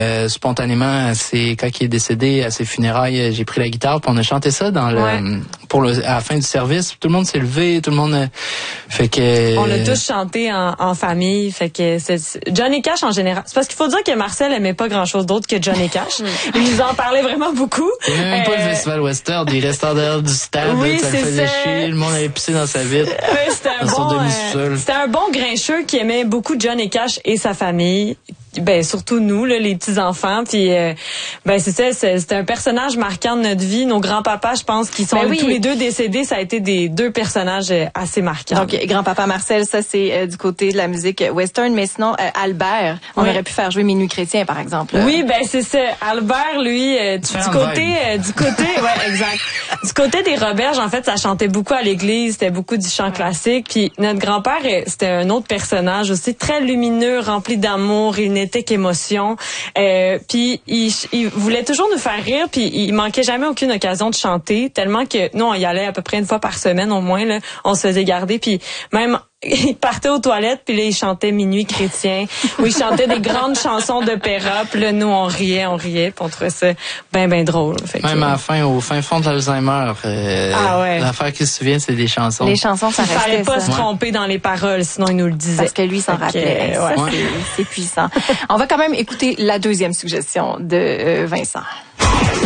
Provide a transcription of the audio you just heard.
Spontanément, quand il est décédé, à ses funérailles, j'ai pris la guitare, puis on a chanté ça à la fin du service. Tout le monde s'est levé, tout le monde fait que on l'a tous chanté en famille, fait que Johnny Cash en général. C'est parce qu'il faut dire que Marcel aimait pas grand-chose d'autre que Johnny Cash. Il nous en parlait vraiment beaucoup. Il n'y avait même pas le festival Western, il restait en dehors du stade, oui, ça le faisait chier, le monde avait pissé dans sa vitre. Oui, c'était un bon grincheux qui aimait beaucoup Johnny Cash et sa famille. Ben surtout nous là, les petits enfants, puis c'est ça, c'est un personnage marquant de notre vie. Nos grands-papas, je pense, qui sont tous les deux décédés, ça a été des deux personnages assez marquants. Donc grand-papa Marcel, ça c'est du côté de la musique western, mais sinon Albert, on aurait pu faire jouer Minuit chrétien par exemple. Oui, ben c'est ça. Albert, lui, du côté, ouais, exact. Du côté des Roberges, en fait, ça chantait beaucoup à l'église, c'était beaucoup du chant classique. Puis notre grand-père, c'était un autre personnage aussi très lumineux, rempli d'amour. Il n'était qu'émotion. Puis il voulait toujours nous faire rire, puis il manquait jamais aucune occasion de chanter, tellement que nous on y allait à peu près une fois par semaine au moins là, on se faisait garder, puis même il partait aux toilettes, puis là il chantait Minuit chrétien, ou il chantait des grandes chansons d'opéra, puis là nous on riait, puis on trouvait ça ben drôle. Fait même à la fin, au fin fond de l'Alzheimer, l'affaire qui se souvient, c'est des chansons. Les chansons, ça restait ça. Il fallait pas se tromper dans les paroles, sinon il nous le disait. Parce que lui s'en rappelait. C'est puissant. On va quand même écouter la deuxième suggestion de Vincent.